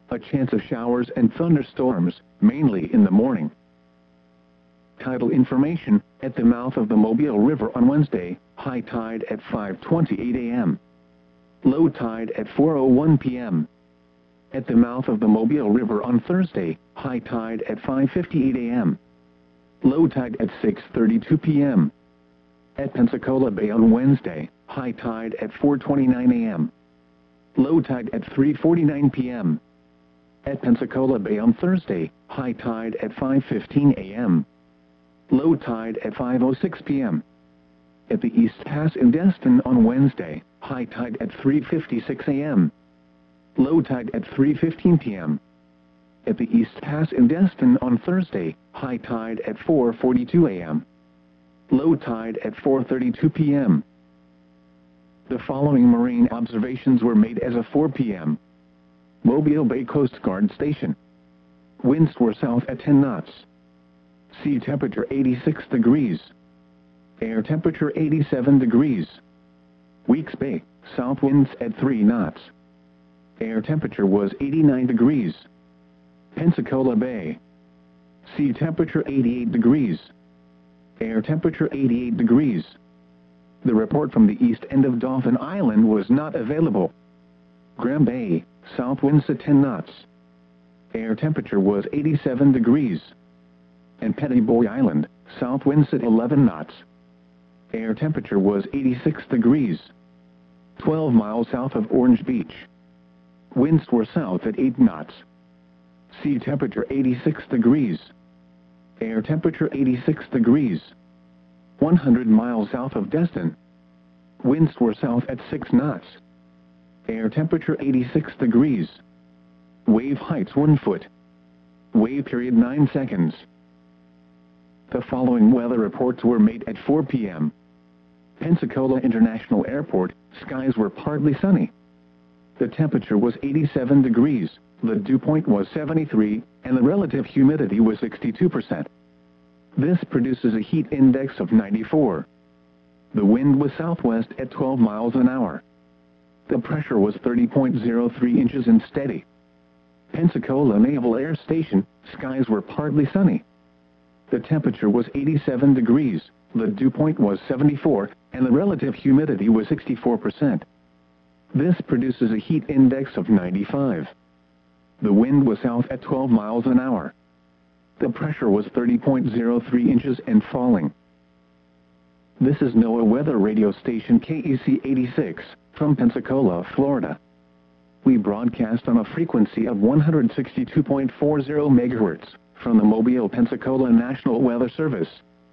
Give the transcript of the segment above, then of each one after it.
A chance of showers and thunderstorms, mainly in the morning. Tidal information, at the mouth of the Mobile River on Wednesday, high tide at 5:28 a.m. Low tide at 4:01 p.m. At the mouth of the Mobile River on Thursday, high tide at 5:58 a.m. Low tide at 6:32 p.m. At Pensacola Bay on Wednesday, high tide at 4:29 a.m. Low tide at 3:49 p.m. At Pensacola Bay on Thursday, high tide at 5:15 a.m. Low tide at 5:06 p.m. At the East Pass in Destin on Wednesday, high tide at 3:56 a.m. Low tide at 3:15 p.m. At the East Pass in Destin on Thursday, high tide at 4:42 a.m. Low tide at 4:32 p.m. The following marine observations were made as of 4 p.m. Mobile Bay Coast Guard Station. Winds were south at 10 knots. Sea temperature 86 degrees. Air temperature 87 degrees. Weeks Bay, south winds at 3 knots. Air temperature was 89 degrees. Pensacola Bay. Sea temperature 88 degrees. Air temperature 88 degrees. The report from the east end of Dauphin Island was not available. Graham Bay, south winds at 10 knots. Air temperature was 87 degrees. And Petty Boy Island, south winds at 11 knots. Air temperature was 86 degrees. 12 miles south of Orange Beach. Winds were south at 8 knots. Sea temperature 86 degrees. Air temperature 86 degrees. 100 miles south of Destin. Winds were south at 6 knots. Air temperature 86 degrees. Wave heights 1 foot. Wave period 9 seconds. The following weather reports were made at 4 p.m. Pensacola International Airport, skies were partly sunny. The temperature was 87 degrees, the dew point was 73, and the relative humidity was 62%. This produces a heat index of 94. The wind was southwest at 12 miles an hour. The pressure was 30.03 inches and steady. Pensacola Naval Air Station, skies were partly sunny. The temperature was 87 degrees, the dew point was 74, and the relative humidity was 64%. This produces a heat index of 95. The wind was south at 12 miles an hour. The pressure was 30.03 inches and falling. This is NOAA weather radio station KEC 86, from Pensacola, Florida. We broadcast on a frequency of 162.40 MHz, from the Mobile, Pensacola National Weather Service.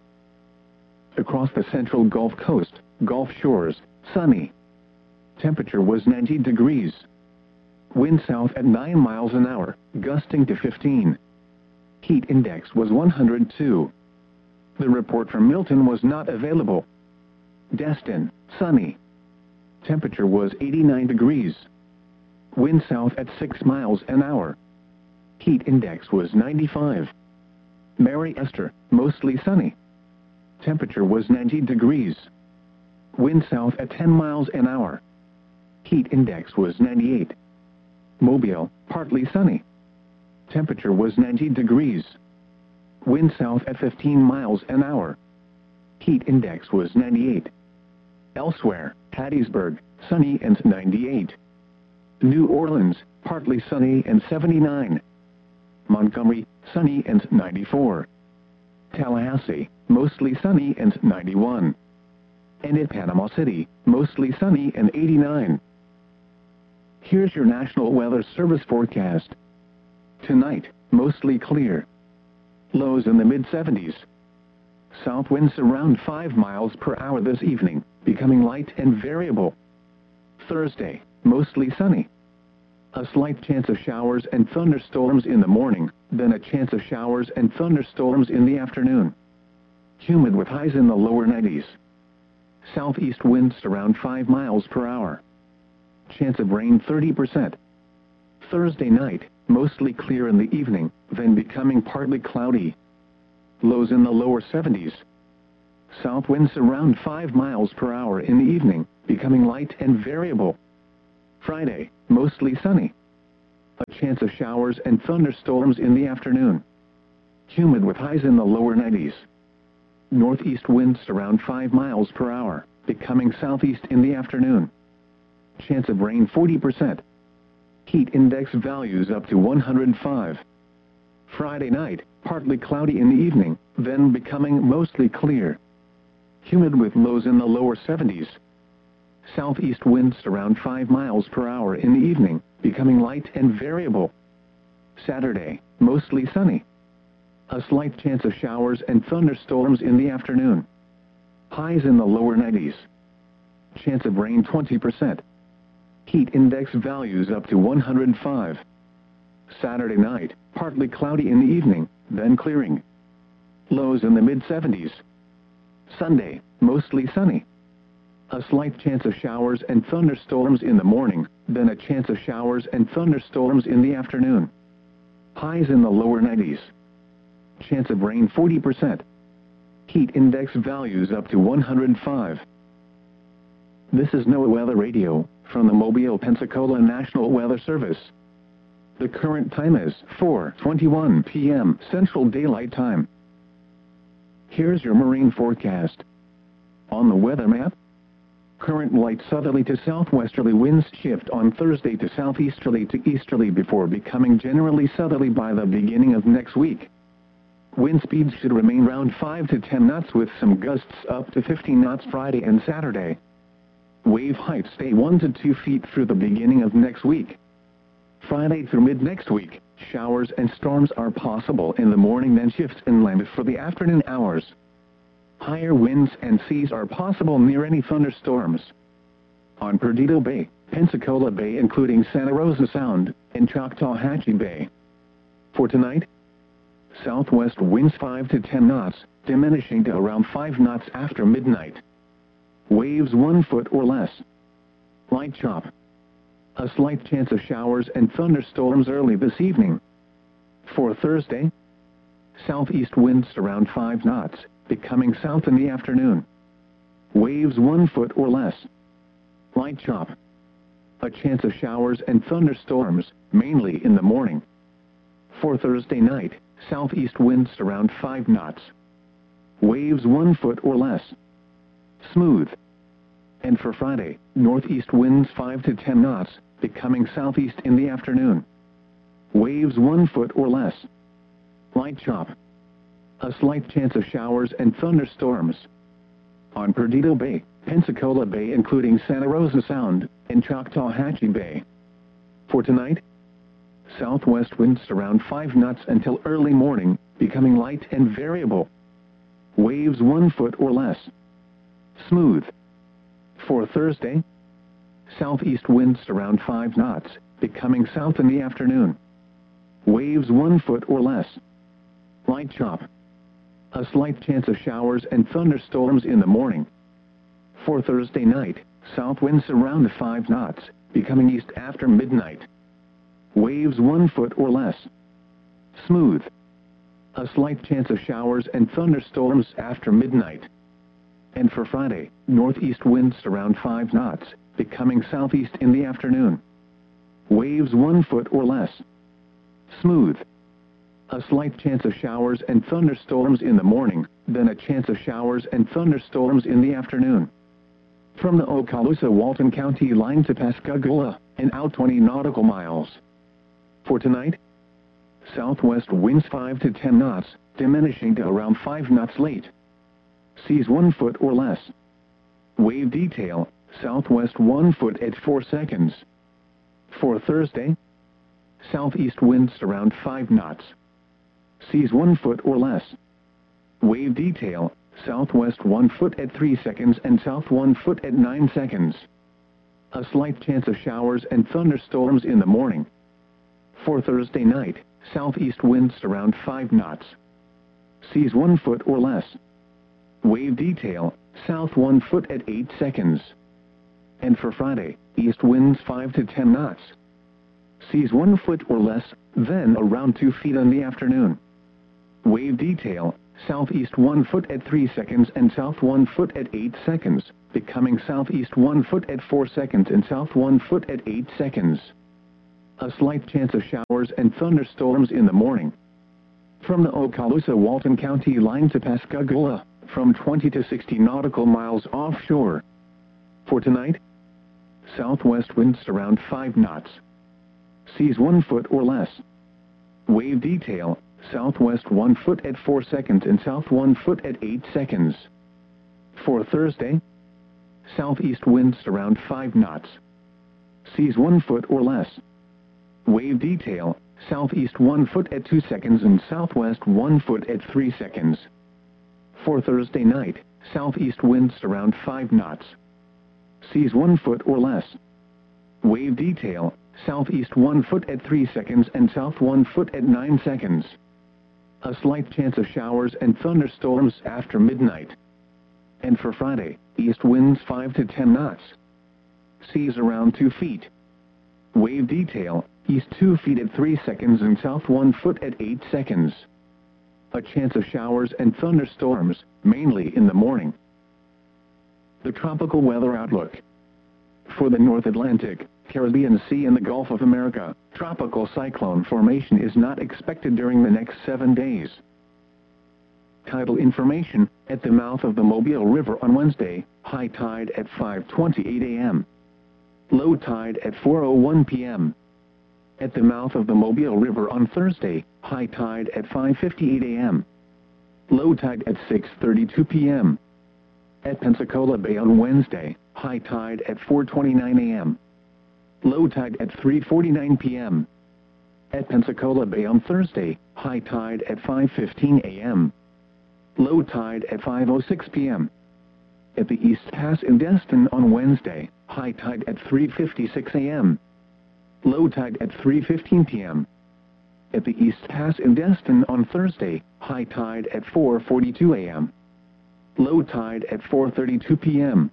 Across the central Gulf Coast, Gulf Shores, sunny. Temperature was 90 degrees. Wind south at 9 miles an hour, gusting to 15. Heat index was 102. The report from Milton was not available. Destin, sunny. Temperature was 89 degrees. Wind south at 6 miles an hour. Heat index was 95. Mary Esther, mostly sunny. Temperature was 90 degrees. Wind south at 10 miles an hour. Heat index was 98. Mobile, partly sunny. Temperature was 90 degrees. Wind south at 15 miles an hour. Heat index was 98. Elsewhere, Hattiesburg, sunny and 98. New Orleans, partly sunny and 79. Montgomery, sunny and 94. Tallahassee, mostly sunny and 91. And at Panama City, mostly sunny and 89. Here's your National Weather Service forecast. Tonight, mostly clear. Lows in the mid-70s. South winds around 5 miles per hour this evening, becoming light and variable. Thursday, mostly sunny. A slight chance of showers and thunderstorms in the morning, then a chance of showers and thunderstorms in the afternoon. Humid with highs in the lower 90s. Southeast winds around 5 miles per hour. Chance of rain 30%. Thursday night, mostly clear in the evening, then becoming partly cloudy. Lows in the lower 70s. South winds around 5 miles per hour in the evening, becoming light and variable. Friday, mostly sunny. A chance of showers and thunderstorms in the afternoon. Humid with highs in the lower 90s. Northeast winds around 5 miles per hour, becoming southeast in the afternoon. Chance of rain 40%. Heat index values up to 105. Friday night, partly cloudy in the evening, then becoming mostly clear. Humid with lows in the lower 70s. Southeast winds around 5 miles per hour in the evening, becoming light and variable. Saturday, mostly sunny. A slight chance of showers and thunderstorms in the afternoon. Highs in the lower 90s. Chance of rain 20%. Heat index values up to 105. Saturday night, partly cloudy in the evening, then clearing. Lows in the mid-70s. Sunday, mostly sunny. A slight chance of showers and thunderstorms in the morning, then a chance of showers and thunderstorms in the afternoon. Highs in the lower 90s. Chance of rain 40%. Heat index values up to 105. This is NOAA Weather Radio, from the Mobile, Pensacola National Weather Service. The current time is 4:21 p.m. Central Daylight Time. Here's your marine forecast. On the weather map, current light southerly to southwesterly winds shift on Thursday to southeasterly to easterly before becoming generally southerly by the beginning of next week. Wind speeds should remain around 5 to 10 knots with some gusts up to 15 knots Friday and Saturday. Wave heights stay 1 to 2 feet through the beginning of next week. Friday through mid-next week, showers and storms are possible in the morning, then shifts inland for the afternoon hours. Higher winds and seas are possible near any thunderstorms. On Perdido Bay, Pensacola Bay including Santa Rosa Sound, and Choctawhatchee Bay. For tonight, southwest winds 5 to 10 knots, diminishing to around 5 knots after midnight. Waves 1 foot or less. Light chop. A slight chance of showers and thunderstorms early this evening. For Thursday, southeast winds around 5 knots, becoming south in the afternoon. Waves 1 foot or less. Light chop. A chance of showers and thunderstorms, mainly in the morning. For Thursday night, southeast winds around 5 knots. Waves 1 foot or less. Smooth. And for Friday, northeast winds 5 to 10 knots, becoming southeast in the afternoon. Waves 1 foot or less. Light chop. A slight chance of showers and thunderstorms. On Perdido Bay, Pensacola Bay including Santa Rosa Sound, and Choctawhatchee Bay. For tonight, southwest winds around 5 knots until early morning, becoming light and variable. Waves 1 foot or less. Smooth. For Thursday, southeast winds around 5 knots, becoming south in the afternoon. Waves 1 foot or less. Light chop. A slight chance of showers and thunderstorms in the morning. For Thursday night, south winds around 5 knots, becoming east after midnight. Waves 1 foot or less. Smooth. A slight chance of showers and thunderstorms after midnight. And for Friday, northeast winds around 5 knots, becoming southeast in the afternoon. Waves 1 foot or less. Smooth. A slight chance of showers and thunderstorms in the morning, then a chance of showers and thunderstorms in the afternoon. From the Okaloosa-Walton County line to Pascagoula, and out 20 nautical miles. For tonight, southwest winds 5 to 10 knots, diminishing to around 5 knots late. Seas 1 foot or less. Wave detail, southwest 1 foot at 4 seconds. For Thursday, southeast winds around 5 knots. Seas 1 foot or less. Wave detail, southwest 1 foot at 3 seconds and south 1 foot at 9 seconds. A slight chance of showers and thunderstorms in the morning. For Thursday night, southeast winds around 5 knots. Seas 1 foot or less. Wave detail, south 1 foot at 8 seconds. And for Friday, east winds 5 to 10 knots. Seas 1 foot or less, then around 2 feet in the afternoon. Wave detail, southeast 1 foot at 3 seconds and south 1 foot at 8 seconds, becoming southeast 1 foot at 4 seconds and south 1 foot at 8 seconds. A slight chance of showers and thunderstorms in the morning. From the Okaloosa-Walton County line to Pascagoula, from 20 to 60 nautical miles offshore. For tonight, southwest winds around 5 knots. Seas 1 foot or less. Wave detail, southwest 1 foot at 4 seconds and south 1 foot at 8 seconds. For Thursday, southeast winds around 5 knots. Seas 1 foot or less. Wave detail, southeast 1 foot at 2 seconds and southwest 1 foot at 3 seconds. For Thursday night, southeast winds around 5 knots. Seas 1 foot or less. Wave detail, southeast 1 foot at 3 seconds and south 1 foot at 9 seconds. A slight chance of showers and thunderstorms after midnight. And for Friday, east winds 5 to 10 knots. Seas around 2 feet. Wave detail, east 2 feet at 3 seconds and south 1 foot at 8 seconds. A chance of showers and thunderstorms, mainly in the morning. The tropical weather outlook. For the North Atlantic, Caribbean Sea and the Gulf of America, tropical cyclone formation is not expected during the next 7 days. Tidal information, at the mouth of the Mobile River on Wednesday, high tide at 5:28 a.m. Low tide at 4:01 p.m. At the mouth of the Mobile River on Thursday, high tide at 5:58 a.m. Low tide at 6:32 p.m. At Pensacola Bay on Wednesday, high tide at 4:29 a.m. Low tide at 3:49 p.m. At Pensacola Bay on Thursday, high tide at 5:15 a.m. Low tide at 5:06 p.m. At the East Pass in Destin on Wednesday, high tide at 3:56 a.m. Low tide at 3:15 p.m. At the East Pass in Destin on Thursday, high tide at 4:42 a.m. Low tide at 4:32 p.m.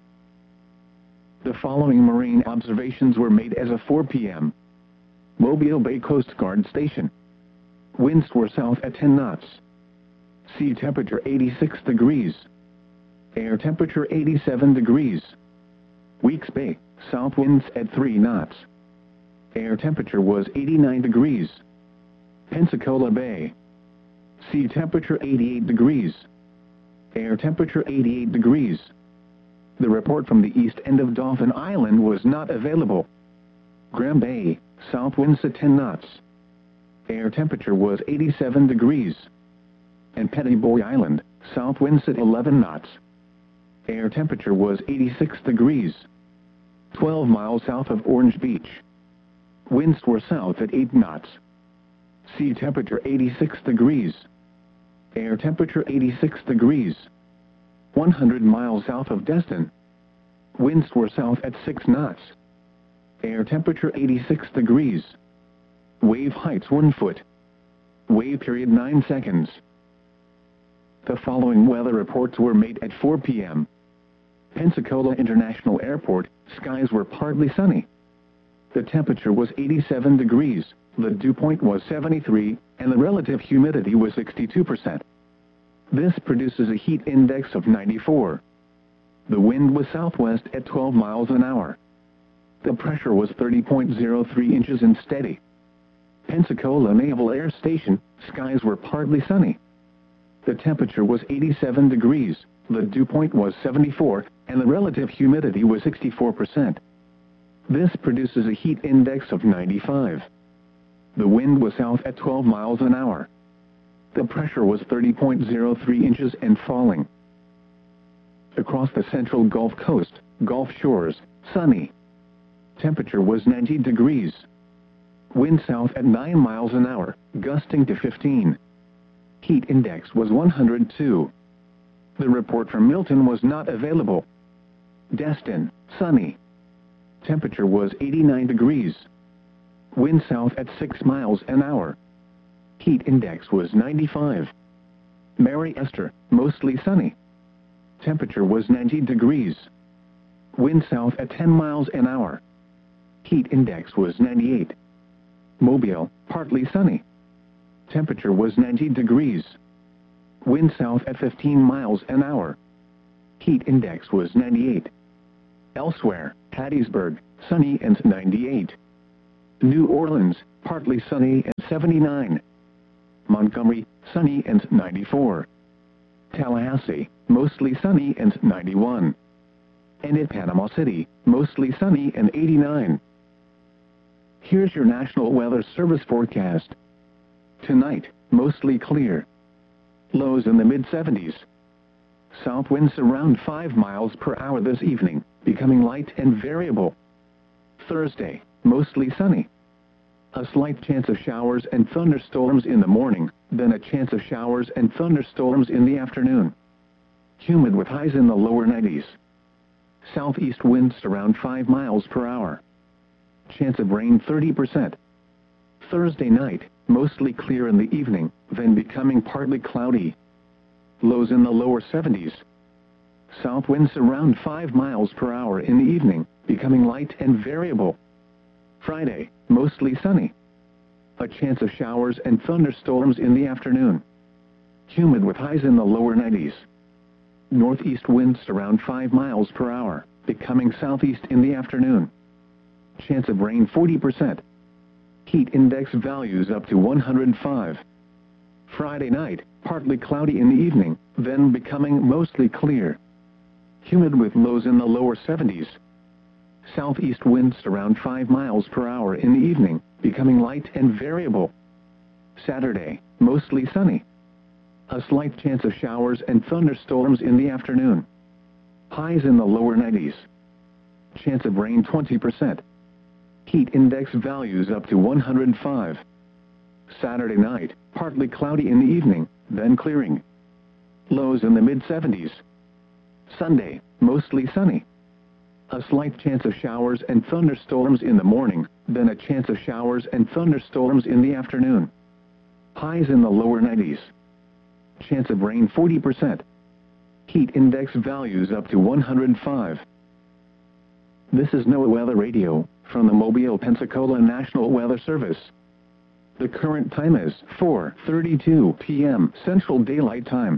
The following marine observations were made as of 4 p.m. Mobile Bay Coast Guard Station. Winds were south at 10 knots. Sea temperature 86 degrees. Air temperature 87 degrees. Weeks Bay, south winds at 3 knots. Air temperature was 89 degrees. Pensacola Bay. Sea temperature 88 degrees. Air temperature 88 degrees. The report from the east end of Dauphin Island was not available. Graham Bay, south winds at 10 knots. Air temperature was 87 degrees. And Petty Boy Island, south winds at 11 knots. Air temperature was 86 degrees. 12 miles south of Orange Beach. Winds were south at 8 knots. Sea temperature 86 degrees. Air temperature 86 degrees. 100 miles south of Destin. Winds were south at 6 knots. Air temperature 86 degrees. Wave heights 1 foot. Wave period 9 seconds. The following weather reports were made at 4 p.m. Pensacola International Airport, skies were partly sunny. The temperature was 87 degrees, the dew point was 73, and the relative humidity was 62%. This produces a heat index of 94. The wind was southwest at 12 miles an hour. The pressure was 30.03 inches and steady. Pensacola Naval Air Station, skies were partly sunny. The temperature was 87 degrees, the dew point was 74, and the relative humidity was 64%. This produces a heat index of 95. The wind was south at 12 miles an hour. The pressure was 30.03 inches and falling. Across the central Gulf Coast, Gulf Shores, sunny. Temperature was 90 degrees. Wind south at 9 miles an hour, gusting to 15. Heat index was 102. The report from Milton was not available. Destin, sunny. Temperature was 89 degrees. Wind south at 6 miles an hour. Heat index was 95. Mary Esther, mostly sunny. Temperature was 90 degrees. Wind south at 10 miles an hour. Heat index was 98. Mobile, partly sunny. Temperature was 90 degrees. Wind south at 15 miles an hour. Heat index was 98. Elsewhere, Hattiesburg, sunny and 98. New Orleans, partly sunny and 79. Montgomery, sunny and 94. Tallahassee, mostly sunny and 91. And in Panama City, mostly sunny and 89. Here's your National Weather Service forecast. Tonight, mostly clear. Lows in the mid-70s. South winds around 5 miles per hour this evening, becoming light and variable. Thursday, mostly sunny. A slight chance of showers and thunderstorms in the morning, then a chance of showers and thunderstorms in the afternoon. Humid with highs in the lower 90s. Southeast winds around 5 miles per hour. Chance of rain 30%. Thursday night, mostly clear in the evening, then becoming partly cloudy. Lows in the lower 70s. South winds around 5 miles per hour in the evening, becoming light and variable. Friday, mostly sunny. A chance of showers and thunderstorms in the afternoon. Humid with highs in the lower 90s. Northeast winds around 5 miles per hour, becoming southeast in the afternoon. Chance of rain 40%. Heat index values up to 105. Friday night, partly cloudy in the evening, then becoming mostly clear. Humid with lows in the lower 70s. Southeast winds around 5 miles per hour in the evening, becoming light and variable. Saturday, mostly sunny. A slight chance of showers and thunderstorms in the afternoon. Highs in the lower 90s. Chance of rain 20%. Heat index values up to 105. Saturday night, partly cloudy in the evening, then clearing. Lows in the mid-70s. Sunday, mostly sunny. A slight chance of showers and thunderstorms in the morning, then a chance of showers and thunderstorms in the afternoon. Highs in the lower 90s. Chance of rain 40%. Heat index values up to 105. This is NOAA Weather Radio, from the Mobile, Pensacola National Weather Service. The current time is 4:32 p.m. Central Daylight Time.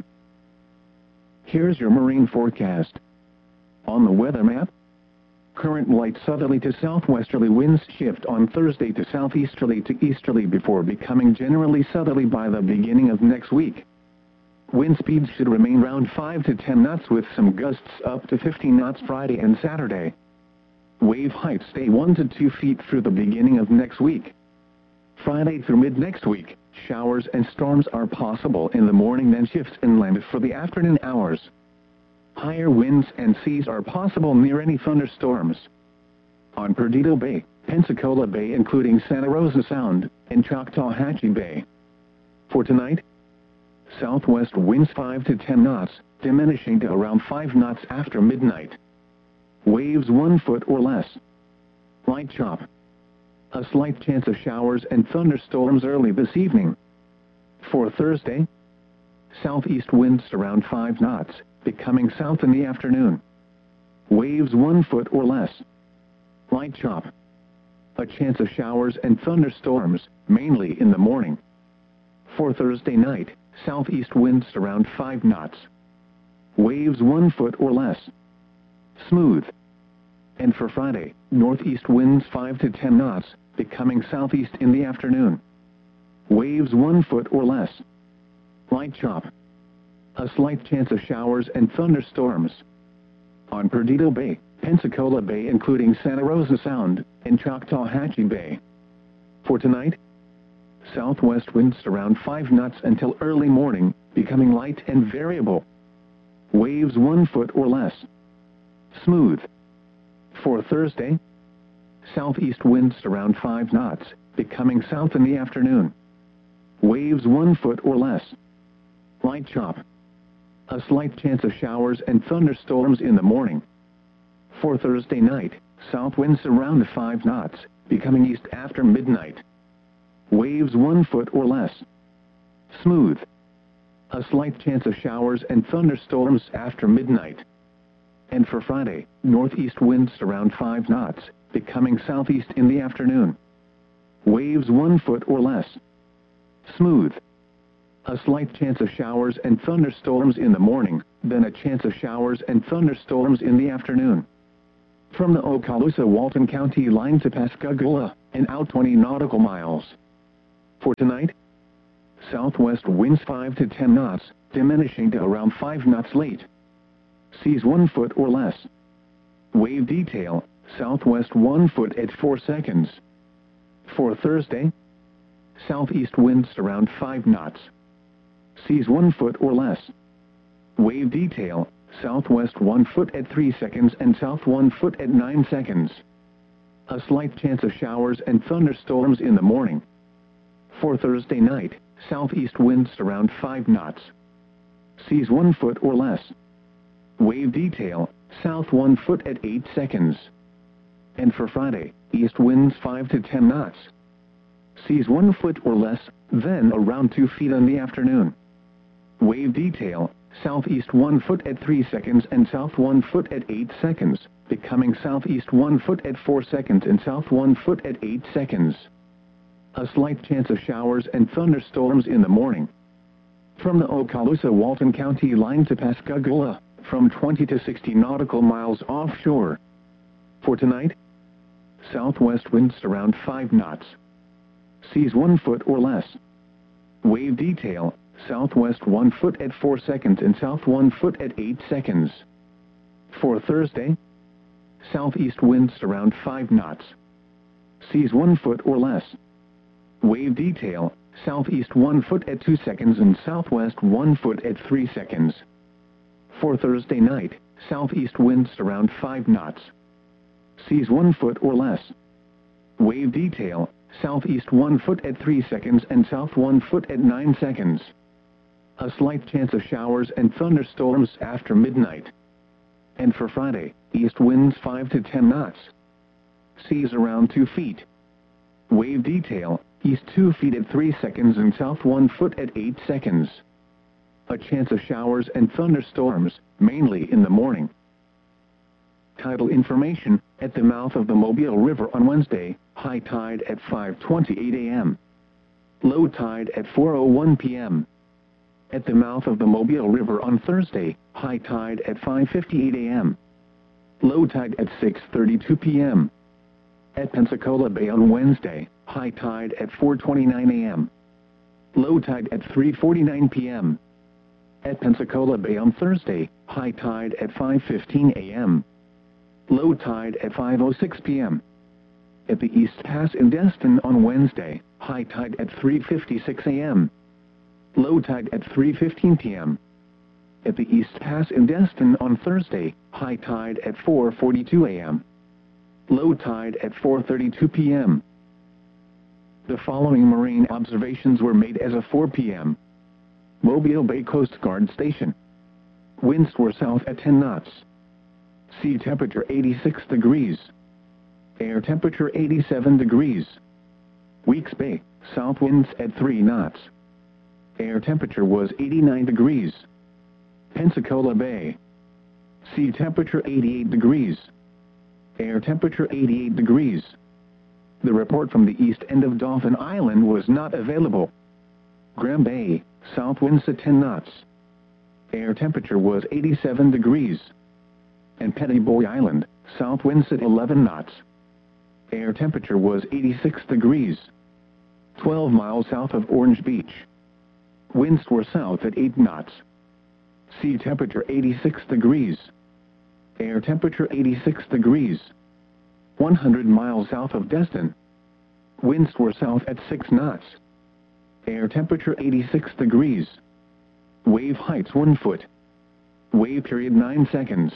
Here's your marine forecast. On the weather map, current light southerly to southwesterly winds shift on Thursday to southeasterly to easterly before becoming generally southerly by the beginning of next week. Wind speeds should remain around 5 to 10 knots with some gusts up to 15 knots Friday and Saturday. Wave heights stay 1 to 2 feet through the beginning of next week. Friday through mid-next week, showers and storms are possible in the morning, then shifts inland for the afternoon hours. Higher winds and seas are possible near any thunderstorms. On Perdido Bay, Pensacola Bay including Santa Rosa Sound, and Choctawhatchee Bay. For tonight, southwest winds 5 to 10 knots, diminishing to around 5 knots after midnight. Waves 1 foot or less. Light chop. A slight chance of showers and thunderstorms early this evening. For Thursday, southeast winds around 5 knots, becoming south in the afternoon. Waves 1 foot or less. Light chop. A chance of showers and thunderstorms, mainly in the morning. For Thursday night, southeast winds around 5 knots. Waves 1 foot or less. Smooth. And for Friday, northeast winds 5 to 10 knots, becoming southeast in the afternoon. Waves 1 foot or less. Light chop. A slight chance of showers and thunderstorms. On Perdido Bay, Pensacola Bay including Santa Rosa Sound, and Choctawhatchee Bay. For tonight, southwest winds around 5 knots until early morning, becoming light and variable. Waves 1 foot or less. Smooth. For Thursday, southeast winds around 5 knots, becoming south in the afternoon. Waves 1 foot or less. Light chop. A slight chance of showers and thunderstorms in the morning. For Thursday night, south winds around 5 knots, becoming east after midnight. Waves 1 foot or less. Smooth. A slight chance of showers and thunderstorms after midnight. And for Friday, northeast winds around 5 knots, becoming southeast in the afternoon. Waves 1 foot or less. Smooth. A slight chance of showers and thunderstorms in the morning, then a chance of showers and thunderstorms in the afternoon. From the Okaloosa-Walton County line to Pascagoula, and out 20 nautical miles. For tonight, southwest winds 5 to 10 knots, diminishing to around 5 knots late. Seas 1 foot or less. Wave detail, southwest 1 foot at 4 seconds. For Thursday, southeast winds around 5 knots. Seas 1 foot or less. Wave detail, southwest 1 foot at 3 seconds and south 1 foot at 9 seconds. A slight chance of showers and thunderstorms in the morning. For Thursday night, southeast winds around 5 knots. Seas 1 foot or less. Wave detail, south 1 foot at 8 seconds. And for Friday, east winds 5 to 10 knots. Seas 1 foot or less, then around 2 feet in the afternoon. Wave detail, southeast 1 foot at 3 seconds and south 1 foot at 8 seconds, becoming southeast 1 foot at 4 seconds and south 1 foot at 8 seconds. A slight chance of showers and thunderstorms in the morning. From the Okaloosa-Walton County line to Pascagoula, from 20 to 60 nautical miles offshore. For tonight, southwest winds around 5 knots. Seas 1 foot or less. Wave detail, southwest 1 foot at 4 seconds and south 1 foot at 8 seconds. For Thursday, southeast winds around 5 knots. Seas 1 foot or less. Wave detail, southeast 1 foot at 2 seconds and southwest 1 foot at 3 seconds. For Thursday night, southeast winds around 5 knots. Seas 1 foot or less. Wave detail, southeast 1 foot at 3 seconds and south 1 foot at 9 seconds. A slight chance of showers and thunderstorms after midnight. And for Friday, east winds 5 to 10 knots. Seas around 2 feet. Wave detail, east 2 feet at 3 seconds and south 1 foot at 8 seconds. A chance of showers and thunderstorms, mainly in the morning. Tidal information, at the mouth of the Mobile River on Wednesday, high tide at 5:28 a.m. Low tide at 4:01 p.m. At the mouth of the Mobile River on Thursday, high tide at 5:58 a.m. Low tide at 6:32 p.m. At Pensacola Bay on Wednesday, high tide at 4:29 a.m. Low tide at 3:49 p.m. At Pensacola Bay on Thursday, high tide at 5:15 a.m. Low tide at 5:06 p.m. At the East Pass in Destin on Wednesday, high tide at 3:56 a.m. Low tide at 3:15 p.m. At the East Pass in Destin on Thursday, high tide at 4:42 a.m. Low tide at 4:32 p.m. The following marine observations were made as of 4 p.m. Mobile Bay Coast Guard Station. Winds were south at 10 knots. Sea temperature 86 degrees. Air temperature 87 degrees. Weeks Bay, south winds at 3 knots. Air temperature was 89 degrees. Pensacola Bay. Sea temperature 88 degrees. Air temperature 88 degrees. The report from the east end of Dauphin Island was not available. Graham Bay, south winds at 10 knots. Air temperature was 87 degrees. And Petty Boy Island, south winds at 11 knots. Air temperature was 86 degrees. 12 miles south of Orange Beach. Winds were south at 8 knots. Sea temperature 86 degrees. Air temperature 86 degrees. 100 miles south of Destin. Winds were south at 6 knots. Air temperature 86 degrees. Wave heights 1 foot. Wave period 9 seconds.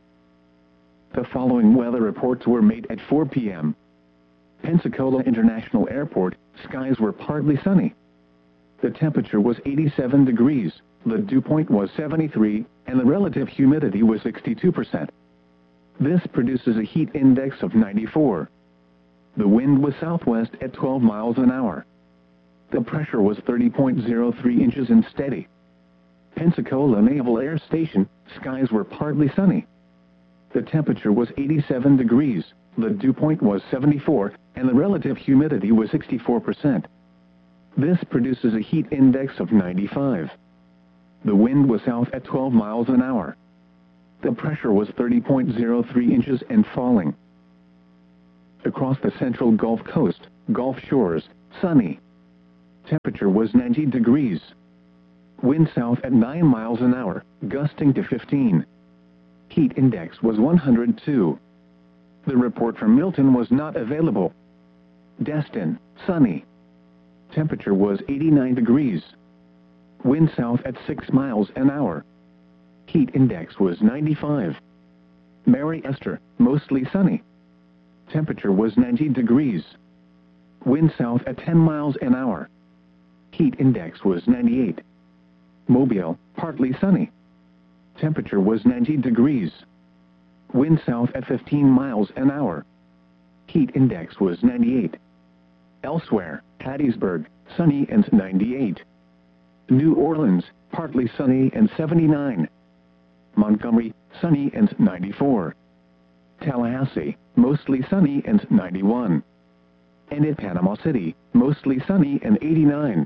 The following weather reports were made at 4 p.m. Pensacola International Airport, skies were partly sunny. The temperature was 87 degrees, the dew point was 73, and the relative humidity was 62%. This produces a heat index of 94. The wind was southwest at 12 miles an hour. The pressure was 30.03 inches and steady. Pensacola Naval Air Station, skies were partly sunny. The temperature was 87 degrees, the dew point was 74, and the relative humidity was 64%. This produces a heat index of 95. The wind was south at 12 miles an hour. The pressure was 30.03 inches and falling. Across the central Gulf Coast, Gulf Shores, sunny. Temperature was 90 degrees. Wind south at 9 miles an hour, gusting to 15. Heat index was 102. The report from Milton was not available. Destin, sunny. Temperature was 89 degrees. Wind south at 6 miles an hour. Heat index was 95. Mary Esther, mostly sunny. Temperature was 90 degrees. Wind south at 10 miles an hour. Heat index was 98. Mobile, partly sunny. Temperature was 90 degrees. Wind south at 15 miles an hour. Heat index was 98. Elsewhere, Hattiesburg, sunny and 98. New Orleans, partly sunny and 79. Montgomery, sunny and 94. Tallahassee, mostly sunny and 91. And in Panama City, mostly sunny and 89.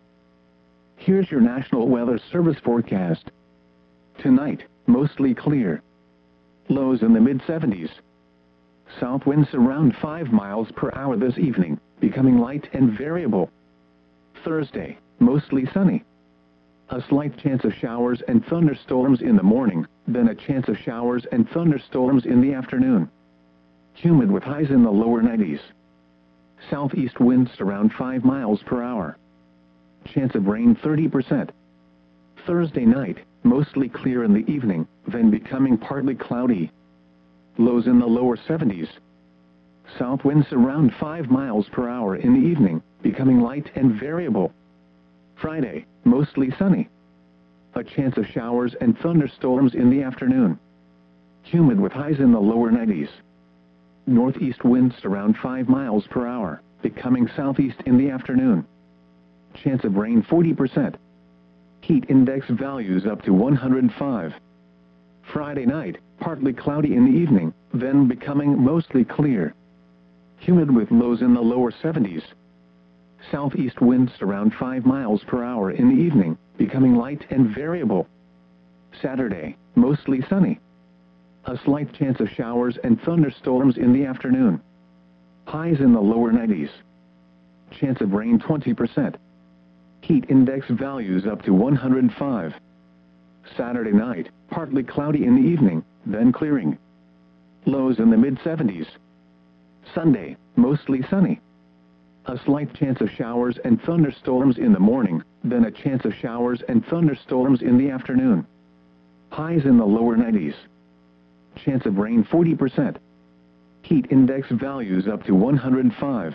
Here's your National Weather Service forecast. Tonight, mostly clear. Lows in the mid-70s. South winds around 5 miles per hour this evening, becoming light and variable. Thursday, mostly sunny. A slight chance of showers and thunderstorms in the morning, then a chance of showers and thunderstorms in the afternoon. Humid with highs in the lower 90s. Southeast winds around 5 miles per hour. Chance of rain 30%. Thursday night, mostly clear in the evening, then becoming partly cloudy. Lows in the lower 70s. South winds around 5 miles per hour in the evening, becoming light and variable. Friday, mostly sunny. A chance of showers and thunderstorms in the afternoon. Humid with highs in the lower 90s. Northeast winds around 5 miles per hour, becoming southeast in the afternoon. Chance of rain 40%. Heat index values up to 105. Friday night, partly cloudy in the evening, then becoming mostly clear. Humid with lows in the lower 70s. Southeast winds around 5 miles per hour in the evening, becoming light and variable. Saturday, mostly sunny. A slight chance of showers and thunderstorms in the afternoon. Highs in the lower 90s. Chance of rain 20%. Heat index values up to 105. Saturday night, partly cloudy in the evening, then clearing. Lows in the mid-70s. Sunday, mostly sunny. A slight chance of showers and thunderstorms in the morning, then a chance of showers and thunderstorms in the afternoon. Highs in the lower 90s. Chance of rain 40%. Heat index values up to 105.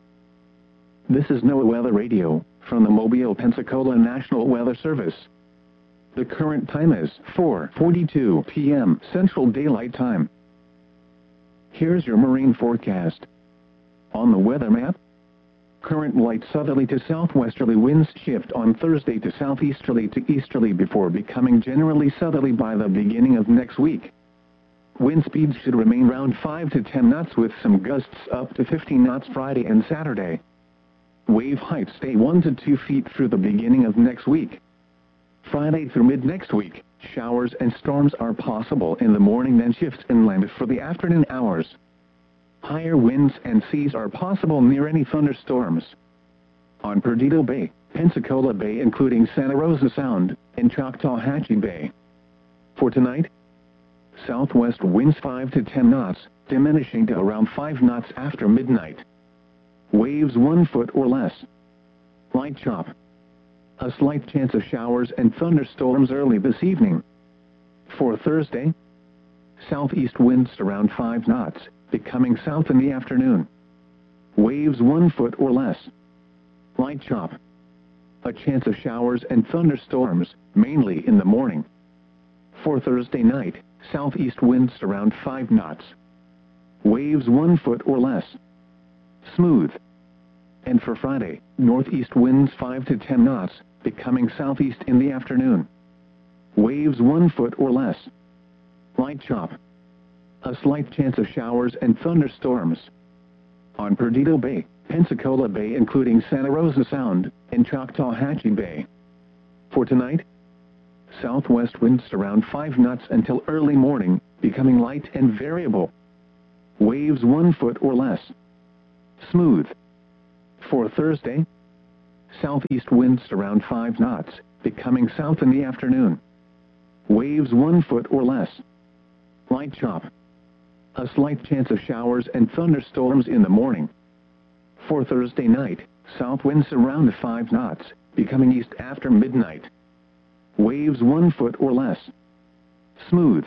This is NOAA Weather Radio, from the Mobile, Pensacola National Weather Service. The current time is 4:42 p.m. Central Daylight Time. Here's your marine forecast. On the weather map, current light southerly to southwesterly winds shift on Thursday to southeasterly to easterly before becoming generally southerly by the beginning of next week. Wind speeds should remain around 5 to 10 knots with some gusts up to 15 knots Friday and Saturday. Wave heights stay 1 to 2 feet through the beginning of next week. Friday through mid-next week, showers and storms are possible in the morning, then shifts inland for the afternoon hours. Higher winds and seas are possible near any thunderstorms. On Perdido Bay, Pensacola Bay including Santa Rosa Sound, and Choctawhatchee Bay. For tonight, southwest winds 5 to 10 knots, diminishing to around 5 knots after midnight. Waves 1 foot or less. Light chop. A slight chance of showers and thunderstorms early this evening. For Thursday, southeast winds around 5 knots, becoming south in the afternoon. Waves 1 foot or less. Light chop. A chance of showers and thunderstorms, mainly in the morning. For Thursday night, southeast winds around 5 knots. Waves 1 foot or less. Smooth. And for Friday, northeast winds 5 to 10 knots, becoming southeast in the afternoon. Waves 1 foot or less. Light chop. A slight chance of showers and thunderstorms. On Perdido Bay, Pensacola Bay including Santa Rosa Sound, and Choctawhatchee Bay. For tonight, southwest winds around 5 knots until early morning, becoming light and variable. Waves 1 foot or less. Smooth. For Thursday, southeast winds around 5 knots, becoming south in the afternoon. Waves 1 foot or less. Light chop. A slight chance of showers and thunderstorms in the morning. For Thursday night, south winds around 5 knots, becoming east after midnight. Waves 1 foot or less. Smooth.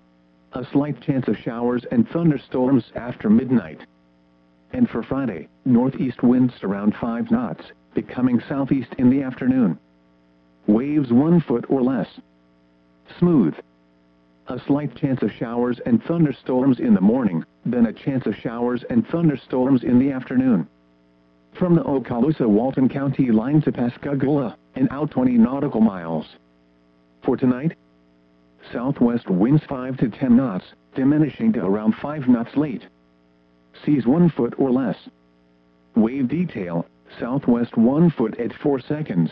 A slight chance of showers and thunderstorms after midnight. And for Friday, northeast winds around 5 knots, becoming southeast in the afternoon. Waves 1 foot or less. Smooth. A slight chance of showers and thunderstorms in the morning, then a chance of showers and thunderstorms in the afternoon. From the Okaloosa-Walton County line to Pascagoula, and out 20 nautical miles. For tonight, southwest winds 5 to 10 knots, diminishing to around 5 knots late. Seas 1 foot or less. Wave detail, southwest 1 foot at 4 seconds.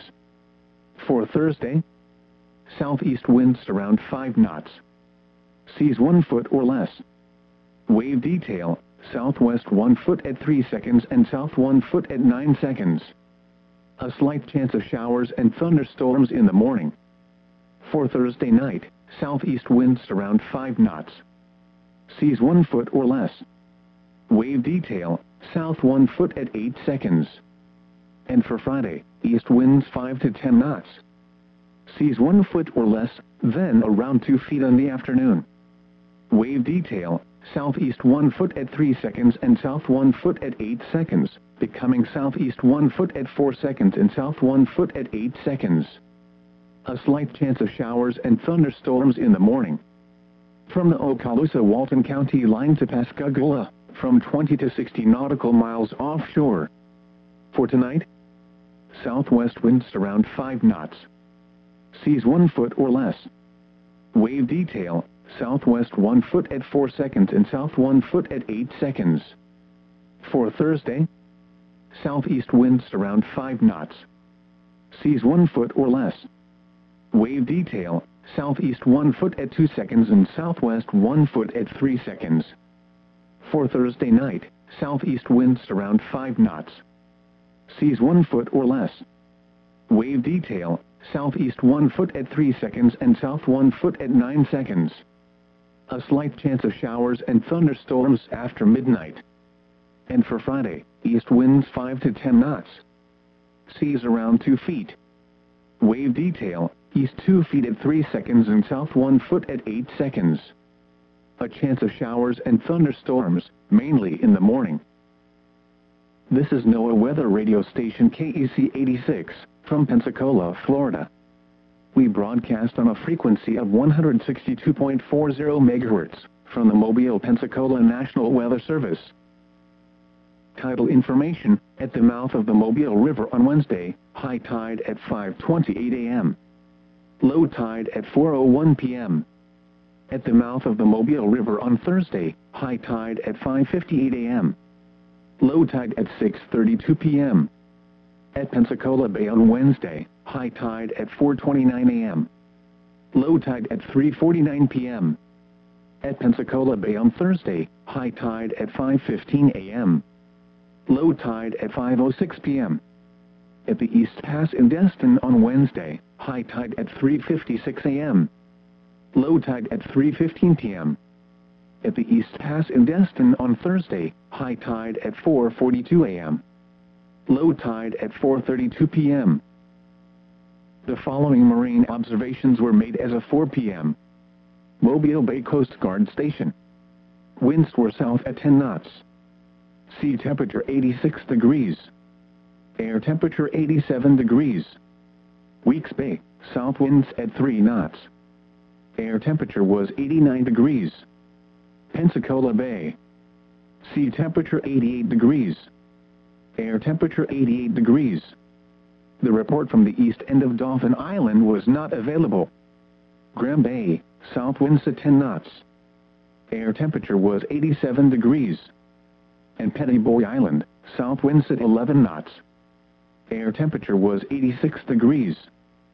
For Thursday, southeast winds around 5 knots. Seas 1 foot or less. Wave detail, southwest 1 foot at 3 seconds and south 1 foot at 9 seconds. A slight chance of showers and thunderstorms in the morning. For Thursday night, southeast winds around 5 knots. Seas 1 foot or less. Wave detail, south 1 foot at 8 seconds. And for Friday, east winds 5 to 10 knots. Seas 1 foot or less, then around 2 feet in the afternoon. Wave detail, southeast 1 foot at 3 seconds and south 1 foot at 8 seconds, becoming southeast 1 foot at 4 seconds and south 1 foot at 8 seconds. A slight chance of showers and thunderstorms in the morning. From the Okaloosa-Walton County line to Pascagoula, from 20 to 60 nautical miles offshore. For tonight, southwest winds around 5 knots. Seas 1 foot or less. Wave detail, southwest 1 foot at 4 seconds and south 1 foot at 8 seconds. For Thursday, southeast winds around 5 knots. Seas 1 foot or less. Wave detail, southeast 1 foot at 2 seconds and southwest 1 foot at 3 seconds. For Thursday night, southeast winds around 5 knots. Seas 1 foot or less. Wave detail, southeast 1 foot at 3 seconds and south 1 foot at 9 seconds. A slight chance of showers and thunderstorms after midnight. And for Friday, east winds 5 to 10 knots. Seas around 2 feet. Wave detail, east 2 feet at 3 seconds and south 1 foot at 8 seconds. A chance of showers and thunderstorms, mainly in the morning. This is NOAA Weather Radio Station KEC 86, from Pensacola, Florida. We broadcast on a frequency of 162.40 MHz, from the Mobile, Pensacola National Weather Service. Tidal information, at the mouth of the Mobile River on Wednesday, high tide at 5:28 a.m. Low tide at 4:01 p.m. At the mouth of the Mobile River on Thursday, high tide at 5:58 a.m. Low tide at 6:32 p.m. At Pensacola Bay on Wednesday, high tide at 4:29 a.m. Low tide at 3:49 p.m. At Pensacola Bay on Thursday, high tide at 5:15 a.m. Low tide at 5:06 p.m. At the East Pass in Destin on Wednesday, high tide at 3:56 a.m. Low tide at 3:15 p.m. At the East Pass in Destin on Thursday, high tide at 4:42 a.m. Low tide at 4:32 p.m. The following marine observations were made as of 4 p.m. Mobile Bay Coast Guard Station. Winds were south at 10 knots. Sea temperature 86 degrees. Air temperature 87 degrees. Weeks Bay, south winds at 3 knots. Air temperature was 89 degrees. Pensacola Bay. Sea temperature 88 degrees. Air temperature 88 degrees. The report from the east end of Dauphin Island was not available. Graham Bay, south winds at 10 knots. Air temperature was 87 degrees. And Petty Boy Island, south winds at 11 knots. Air temperature was 86 degrees.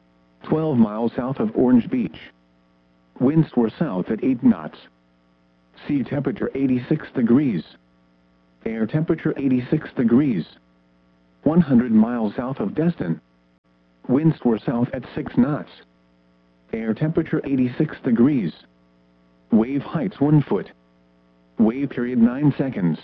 12 miles south of Orange Beach. Winds were south at 8 knots. Sea temperature 86 degrees. Air temperature 86 degrees. 100 miles south of Destin. Winds were south at 6 knots. Air temperature 86 degrees. Wave heights 1 foot. Wave period 9 seconds.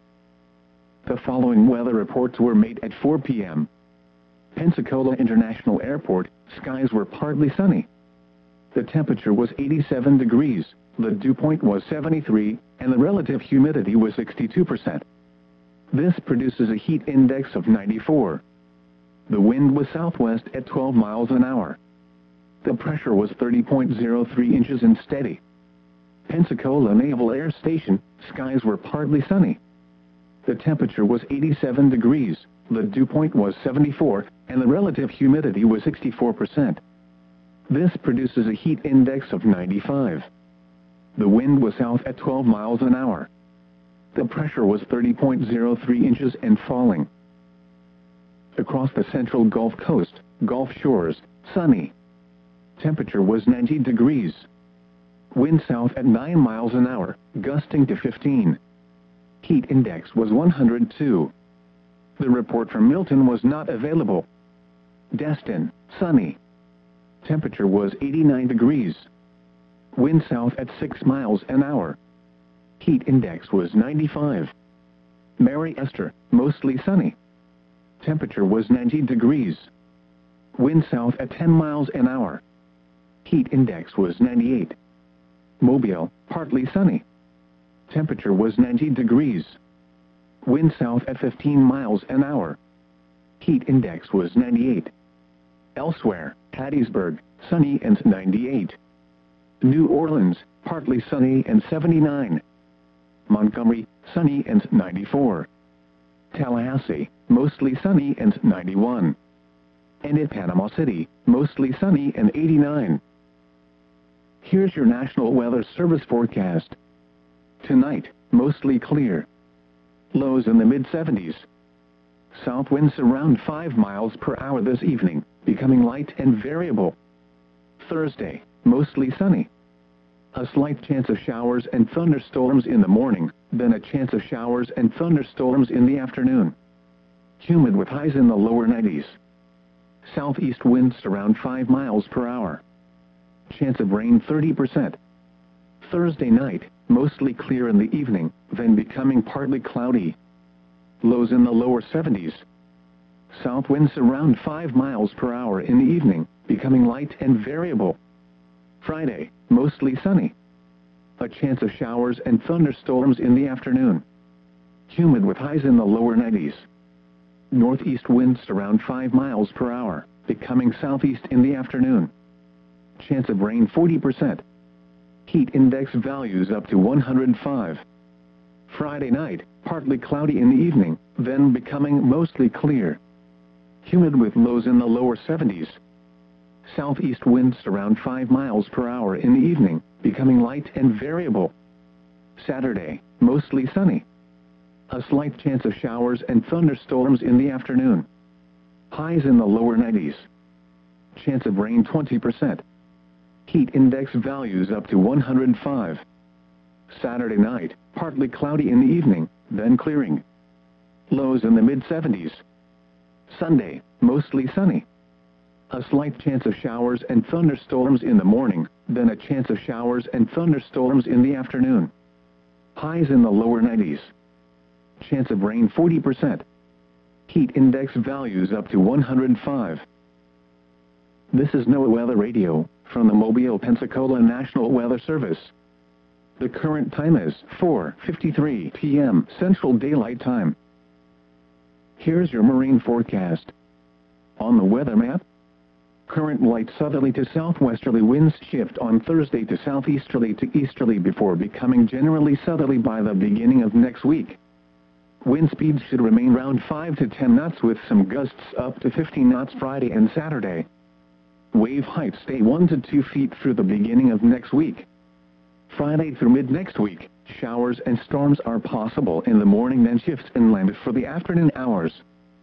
The following weather reports were made at 4 p.m. Pensacola International Airport, skies were partly sunny. The temperature was 87 degrees, the dew point was 73, and the relative humidity was 62%. This produces a heat index of 94. The wind was southwest at 12 miles an hour. The pressure was 30.03 inches and steady. Pensacola Naval Air Station, skies were partly sunny. The temperature was 87 degrees, the dew point was 74, and the relative humidity was 64%. This produces a heat index of 95. The wind was south at 12 miles an hour. The pressure was 30.03 inches and falling. Across the central Gulf Coast, Gulf Shores, sunny. Temperature was 90 degrees. Wind south at 9 miles an hour, gusting to 15. Heat index was 102. The report from Milton was not available. Destin, sunny. Temperature was 89 degrees. Wind south at 6 miles an hour. Heat index was 95. Mary Esther, mostly sunny. Temperature was 90 degrees. Wind south at 10 miles an hour. Heat index was 98. Mobile, partly sunny. Temperature was 90 degrees. Wind south at 15 miles an hour. Heat index was 98. Elsewhere, Hattiesburg, sunny and 98. New Orleans, partly sunny and 79. Montgomery, sunny and 94. Tallahassee, mostly sunny and 91. And at Panama City, mostly sunny and 89. Here's your National Weather Service forecast. Tonight, mostly clear. Lows in the mid-70s. South winds around 5 miles per hour this evening, becoming light and variable. Thursday, mostly sunny. A slight chance of showers and thunderstorms in the morning, then a chance of showers and thunderstorms in the afternoon. Humid with highs in the lower 90s. Southeast winds around 5 miles per hour. Chance of rain 30%. Thursday night, mostly clear in the evening, then becoming partly cloudy. Lows in the lower 70s. South winds around 5 miles per hour in the evening, becoming light and variable. Friday, mostly sunny. A chance of showers and thunderstorms in the afternoon. Humid with highs in the lower 90s. Northeast winds around 5 miles per hour, becoming southeast in the afternoon. Chance of rain 40%. Heat index values up to 105. Friday night, partly cloudy in the evening, then becoming mostly clear. Humid with lows in the lower 70s. Southeast winds around 5 miles per hour in the evening, becoming light and variable. Saturday, mostly sunny. A slight chance of showers and thunderstorms in the afternoon. Highs in the lower 90s. Chance of rain 20%. Heat index values up to 105. Saturday night, partly cloudy in the evening, then clearing. Lows in the mid-70s. Sunday, mostly sunny. A slight chance of showers and thunderstorms in the morning, then a chance of showers and thunderstorms in the afternoon. Highs in the lower 90s. Chance of rain 40%. Heat index values up to 105. This is NOAA Weather Radio, from the Mobile, Pensacola National Weather Service. The current time is 4:53 p.m. Central Daylight Time. Here's your marine forecast. On the weather map, current light southerly to southwesterly winds shift on Thursday to southeasterly to easterly before becoming generally southerly by the beginning of next week. Wind speeds should remain around 5 to 10 knots with some gusts up to 15 knots Friday and Saturday. Wave heights stay 1 to 2 feet through the beginning of next week. Friday through mid-next week, showers and storms are possible in the morning, then shifts inland for the afternoon hours.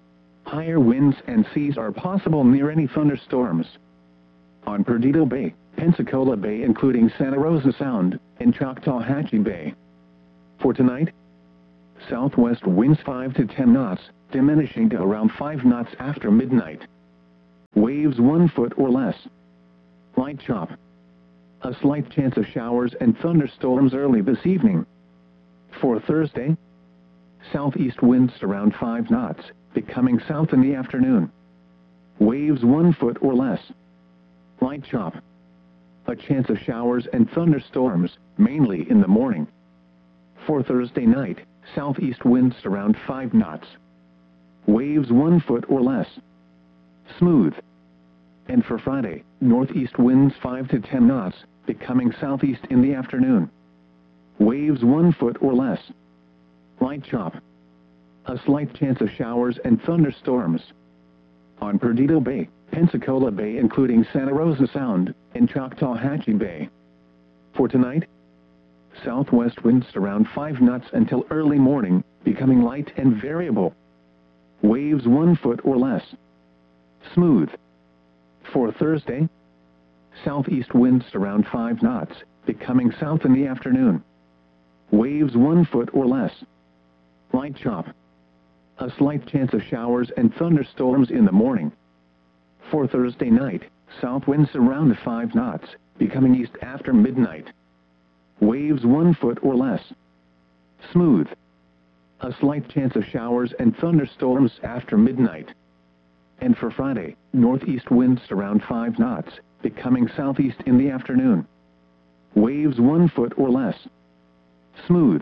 Higher winds and seas are possible near any thunderstorms. On Perdido Bay, Pensacola Bay including Santa Rosa Sound, and Choctawhatchee Bay. For tonight, southwest winds 5 to 10 knots, diminishing to around 5 knots after midnight. Waves 1 foot or less. Light chop. A slight chance of showers and thunderstorms early this evening. For Thursday, southeast winds around 5 knots, becoming south in the afternoon. Waves 1 foot or less. Light chop. A chance of showers and thunderstorms, mainly in the morning. For Thursday night, southeast winds around 5 knots. Waves 1 foot or less. Smooth. And for Friday, northeast winds 5 to 10 knots, becoming southeast in the afternoon. Waves 1 foot or less. Light chop. A slight chance of showers and thunderstorms. On Perdido Bay, Pensacola Bay including Santa Rosa Sound, and Choctawhatchee Bay. For tonight, southwest winds around 5 knots until early morning, becoming light and variable. Waves 1 foot or less. Smooth. For Thursday, southeast winds around 5 knots, becoming south in the afternoon. Waves 1 foot or less. Light chop. A slight chance of showers and thunderstorms in the morning. For Thursday night, south winds around 5 knots, becoming east after midnight. Waves 1 foot or less. Smooth. A slight chance of showers and thunderstorms after midnight. And for Friday, northeast winds around 5 knots, becoming southeast in the afternoon. Waves 1 foot or less. Smooth.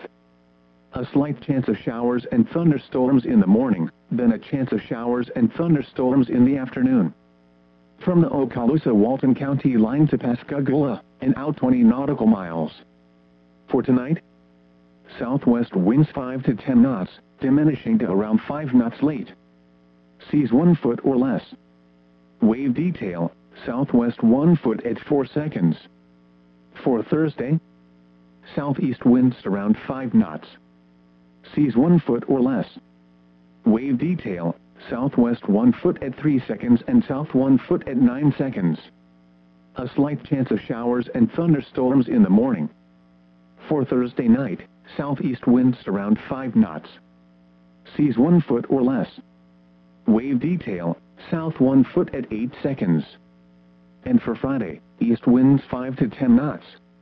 A slight chance of showers and thunderstorms in the morning, then a chance of showers and thunderstorms in the afternoon. From the Okaloosa-Walton County line to Pascagoula, and out 20 nautical miles. For tonight, southwest winds 5 to 10 knots, diminishing to around 5 knots late. Seas 1 foot or less. Wave detail, southwest 1 foot at 4 seconds. For Thursday, southeast winds around 5 knots. Seas 1 foot or less. Wave detail, southwest 1 foot at 3 seconds and south 1 foot at 9 seconds. A slight chance of showers and thunderstorms in the morning. For Thursday night, southeast winds around 5 knots. Seas 1 foot or less. Wave detail, south 1 foot at 8 seconds. And for Friday, east winds 5 to 10 knots.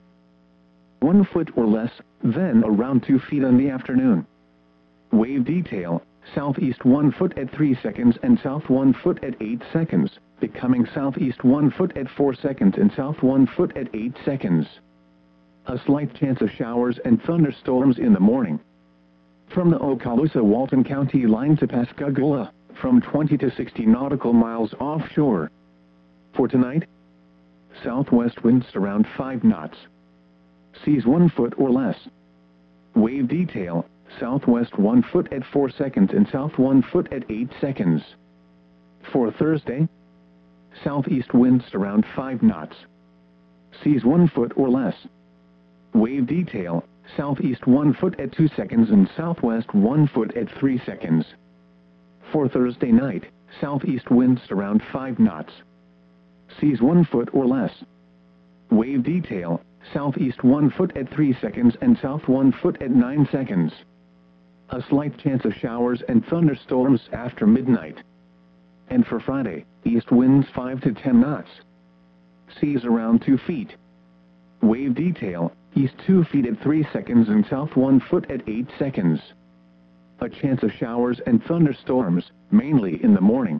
1 foot or less, then around 2 feet in the afternoon. Wave detail, southeast 1 foot at 3 seconds and south 1 foot at 8 seconds, becoming southeast 1 foot at 4 seconds and south 1 foot at 8 seconds. A slight chance of showers and thunderstorms in the morning. From the Okaloosa-Walton County line to Pascagoula, from 20 to 60 nautical miles offshore. For tonight, southwest winds around 5 knots. Seas 1 foot or less. Wave detail, southwest 1 foot at 4 seconds and south 1 foot at 8 seconds. For Thursday, southeast winds around 5 knots. Seas 1 foot or less. Wave detail, southeast 1 foot at 2 seconds and southwest 1 foot at 3 seconds. For Thursday night, southeast winds around 5 knots. Seas 1 foot or less. Wave detail, southeast 1 foot at 3 seconds and south 1 foot at 9 seconds. A slight chance of showers and thunderstorms after midnight. And for Friday, east winds 5 to 10 knots. Seas around 2 feet. Wave detail, east 2 feet at 3 seconds and south 1 foot at 8 seconds. A chance of showers and thunderstorms, mainly in the morning.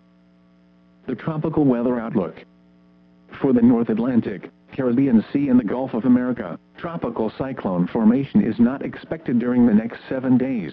The tropical weather outlook. For the North Atlantic, Caribbean Sea and the Gulf of America, tropical cyclone formation is not expected during the next 7 days.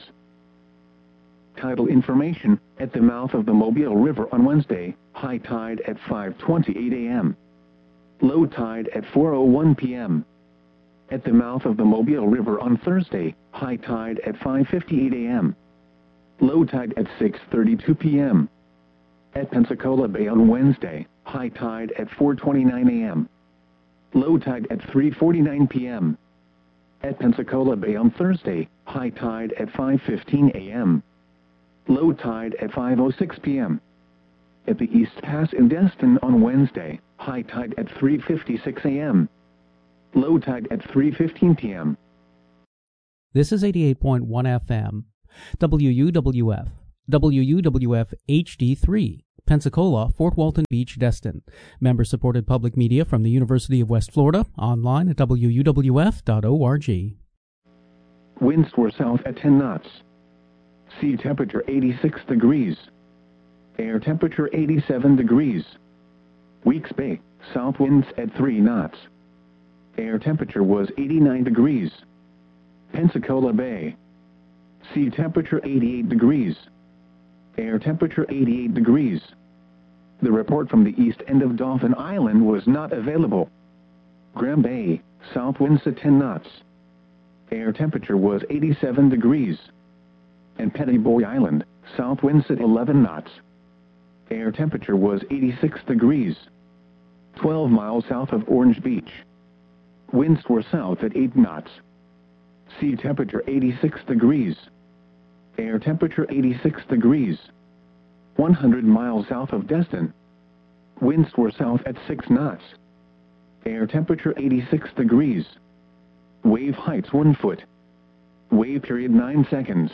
Tidal information, at the mouth of the Mobile River on Wednesday, high tide at 5:28 a.m. Low tide at 4:01 p.m. At the mouth of the Mobile River on Thursday, high tide at 5:58 a.m. Low tide at 6:32 p.m. At Pensacola Bay on Wednesday, high tide at 4:29 a.m. Low tide at 3:49 p.m. At Pensacola Bay on Thursday, high tide at 5:15 a.m. Low tide at 5:06 p.m. At the East Pass in Destin on Wednesday, high tide at 3:56 a.m. Low tide at 3:15 p.m. This is 88.1 FM, WUWF, WUWF HD3, Pensacola, Fort Walton Beach, Destin. Member-supported public media from the University of West Florida, online at wuwf.org. Winds were south at 10 knots. Sea temperature 86 degrees. Air temperature 87 degrees. Weeks Bay, south winds at 3 knots. Air temperature was 89 degrees. Pensacola Bay. Sea temperature 88 degrees. Air temperature 88 degrees. The report from the east end of Dauphin Island was not available. Graham Bay, south winds at 10 knots. Air temperature was 87 degrees. And Petty Boy Island, south winds at 11 knots. Air temperature was 86 degrees. 12 miles south of Orange Beach. Winds were south at 8 knots. Sea temperature 86 degrees. Air temperature 86 degrees. 100 miles south of Destin. Winds were south at 6 knots. Air temperature 86 degrees. Wave heights 1 foot. Wave period 9 seconds.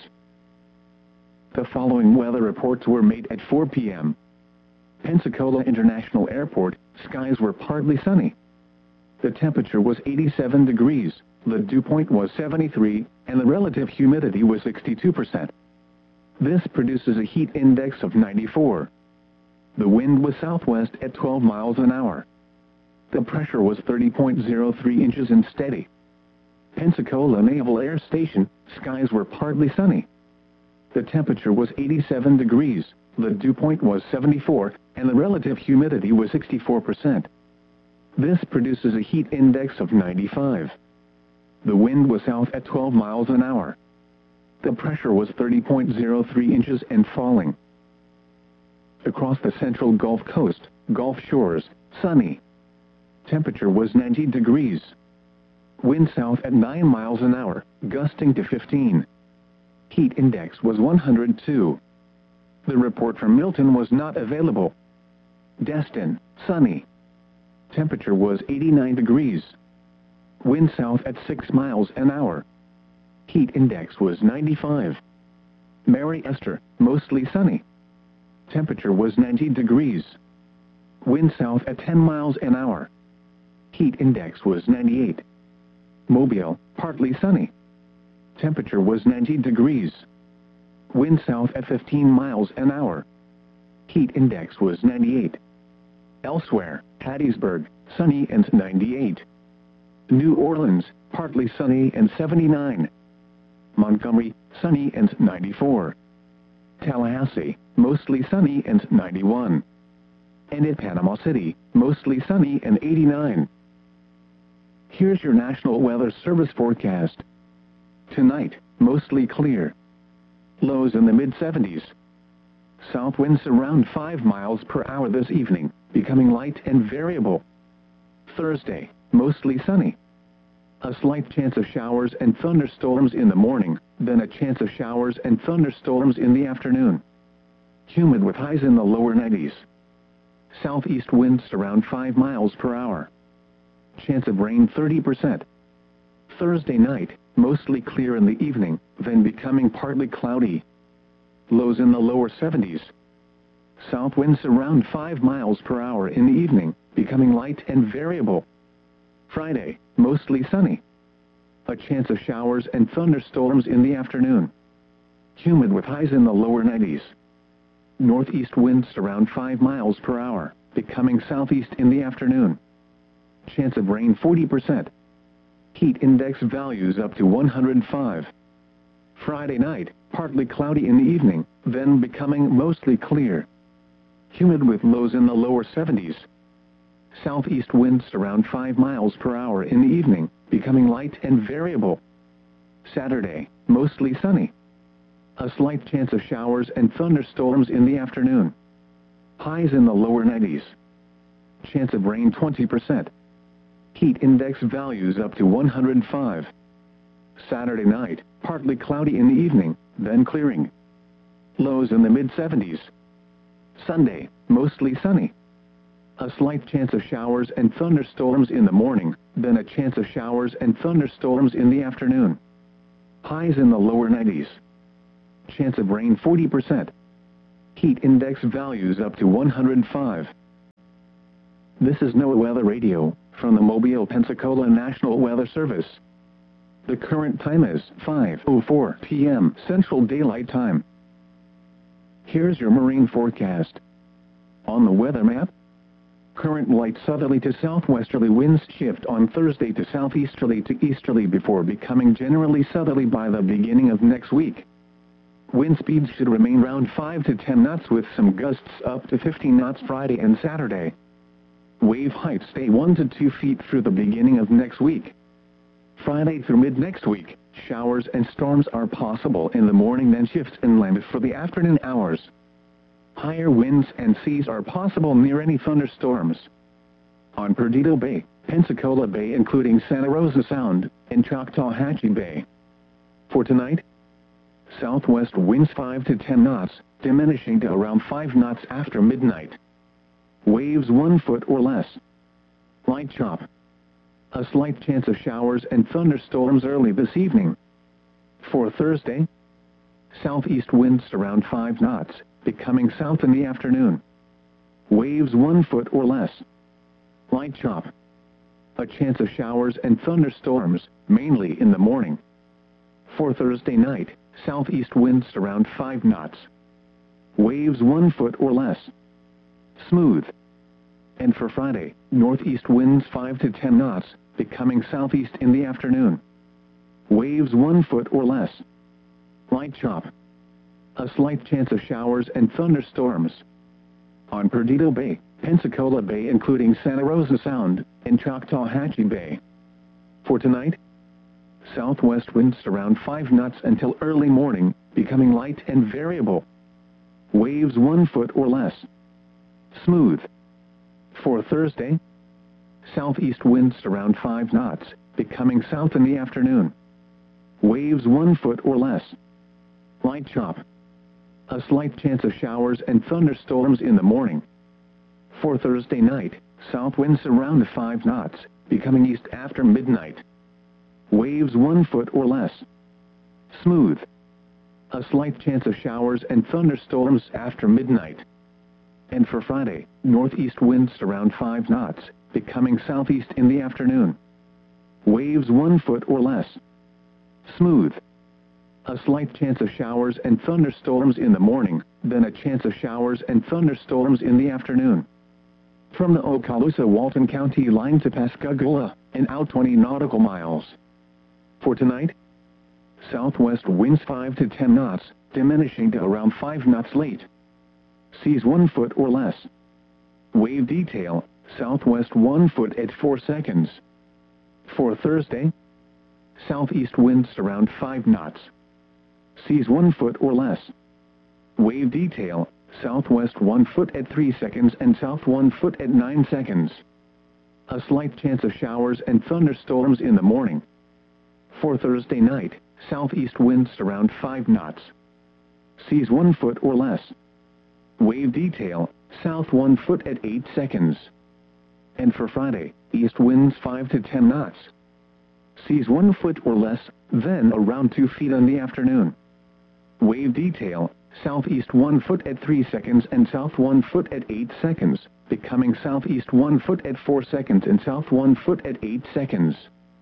The following weather reports were made at 4 p.m. Pensacola International Airport, skies were partly sunny. The temperature was 87 degrees, the dew point was 73, and the relative humidity was 62%. This produces a heat index of 94. The wind was southwest at 12 miles an hour. The pressure was 30.03 inches and steady. Pensacola Naval Air Station, skies were partly sunny. The temperature was 87 degrees, the dew point was 74, and the relative humidity was 64%. This produces a heat index of 95. The wind was south at 12 miles an hour. The pressure was 30.03 inches and falling. Across the central Gulf Coast, Gulf Shores, sunny. Temperature was 90 degrees. Wind south at 9 miles an hour, gusting to 15. Heat index was 102. The report from Milton was not available. Destin, sunny. Temperature was 89 degrees. Wind south at 6 miles an hour. Heat index was 95. Mary Esther, mostly sunny. Temperature was 90 degrees. Wind south at 10 miles an hour. Heat index was 98. Mobile, partly sunny. Temperature was 90 degrees. Wind south at 15 miles an hour. Heat index was 98. Elsewhere, Hattiesburg, sunny and 98. New Orleans, partly sunny and 79. Montgomery, sunny and 94. Tallahassee, mostly sunny and 91. And in Panama City, mostly sunny and 89. Here's your National Weather Service forecast. Tonight, mostly clear. Lows in the mid-70s. South winds around 5 miles per hour this evening, becoming light and variable. Thursday, mostly sunny. A slight chance of showers and thunderstorms in the morning, then a chance of showers and thunderstorms in the afternoon. Humid with highs in the lower 90s. Southeast winds around 5 miles per hour. Chance of rain 30%. Thursday night, mostly clear in the evening, then becoming partly cloudy. Lows in the lower 70s. South winds around 5 miles per hour in the evening, becoming light and variable. Friday, mostly sunny. A chance of showers and thunderstorms in the afternoon. Humid with highs in the lower 90s. Northeast winds around 5 miles per hour, becoming southeast in the afternoon. Chance of rain 40%. Heat index values up to 105. Friday night, partly cloudy in the evening, then becoming mostly clear. Humid with lows in the lower 70s. Southeast winds around 5 miles per hour in the evening, becoming light and variable. Saturday, mostly sunny. A slight chance of showers and thunderstorms in the afternoon. Highs in the lower 90s. Chance of rain 20%. Heat index values up to 105. Saturday night, partly cloudy in the evening, then clearing. Lows in the mid-70s. Sunday, mostly sunny. A slight chance of showers and thunderstorms in the morning, then a chance of showers and thunderstorms in the afternoon. Highs in the lower 90s. Chance of rain 40%. Heat index values up to 105. This is NOAA Weather Radio, from the Mobile, Pensacola National Weather Service. The current time is 5:04 p.m. Central Daylight Time. Here's your marine forecast. On the weather map, current light southerly to southwesterly winds shift on Thursday to southeasterly to easterly before becoming generally southerly by the beginning of next week. Wind speeds should remain around 5 to 10 knots with some gusts up to 15 knots Friday and Saturday. Wave heights stay 1 to 2 feet through the beginning of next week. Friday through mid-next week, showers and storms are possible in the morning, then shifts inland for the afternoon hours. Higher winds and seas are possible near any thunderstorms. On Perdido Bay, Pensacola Bay including Santa Rosa Sound, and Choctawhatchee Bay. For tonight, southwest winds 5 to 10 knots, diminishing to around 5 knots after midnight. Waves 1 foot or less. Light chop. A slight chance of showers and thunderstorms early this evening. For Thursday, southeast winds around 5 knots, becoming south in the afternoon. Waves 1 foot or less. Light chop. A chance of showers and thunderstorms, mainly in the morning. For Thursday night, southeast winds around 5 knots. Waves 1 foot or less. Smooth. And for Friday, northeast winds 5 to 10 knots, becoming southeast in the afternoon. Waves 1 foot or less. Light chop. A slight chance of showers and thunderstorms. On Perdido Bay, Pensacola Bay including Santa Rosa Sound, and Choctawhatchee Bay. For tonight, southwest winds around 5 knots until early morning, becoming light and variable. Waves 1 foot or less. Smooth. For Thursday, southeast winds around 5 knots, becoming south in the afternoon. Waves 1 foot or less. Light chop. A slight chance of showers and thunderstorms in the morning. For Thursday night, south winds around 5 knots, becoming east after midnight. Waves 1 foot or less. Smooth. A slight chance of showers and thunderstorms after midnight. And for Friday, northeast winds around 5 knots, becoming southeast in the afternoon. Waves 1 foot or less. Smooth. A slight chance of showers and thunderstorms in the morning, then a chance of showers and thunderstorms in the afternoon. From the Okaloosa-Walton County line to Pascagoula, and out 20 nautical miles. For tonight, southwest winds 5 to 10 knots, diminishing to around 5 knots late. Seas 1 foot or less. Wave detail, southwest 1 foot at 4 seconds. For Thursday, southeast winds around 5 knots. Seas 1 foot or less. Wave detail, southwest 1 foot at 3 seconds and south 1 foot at 9 seconds. A slight chance of showers and thunderstorms in the morning. For Thursday night, southeast winds around 5 knots. Seas 1 foot or less. Wave detail, south 1 foot at 8 seconds. And for Friday, east winds 5 to 10 knots. Seas 1 foot or less, then around 2 feet in the afternoon. Wave detail, southeast 1 foot at 3 seconds and south 1 foot at 8 seconds, becoming southeast 1 foot at 4 seconds and south 1 foot at 8 seconds.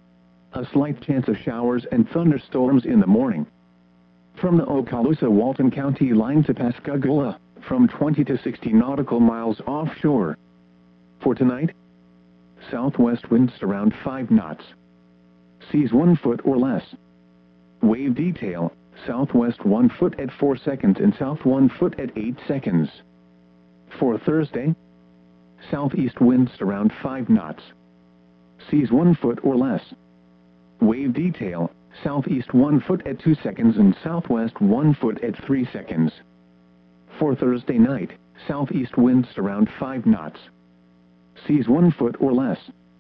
A slight chance of showers and thunderstorms in the morning. From the Okaloosa-Walton County line to Pascagoula, from 20 to 60 nautical miles offshore. For tonight, southwest winds around 5 knots. Seas 1 foot or less. Wave detail, southwest 1 foot at 4 seconds and south 1 foot at 8 seconds. For Thursday, southeast winds around 5 knots. Seas 1 foot or less. Wave detail, southeast 1 foot at 2 seconds and southwest 1 foot at 3 seconds. For Thursday night, southeast winds around 5 knots. Seas 1 foot or less.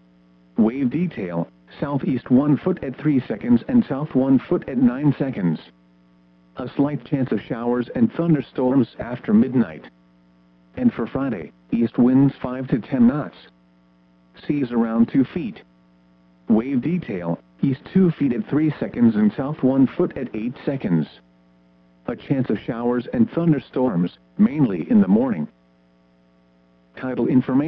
Wave detail, southeast 1 foot at 3 seconds and south 1 foot at 9 seconds. A slight chance of showers and thunderstorms after midnight. And for Friday, East winds 5 to 10 knots. Seas around 2 feet. Wave detail, east 2 feet at 3 seconds and south 1 foot at 8 seconds. A chance of showers and thunderstorms, mainly in the morning. Tidal information.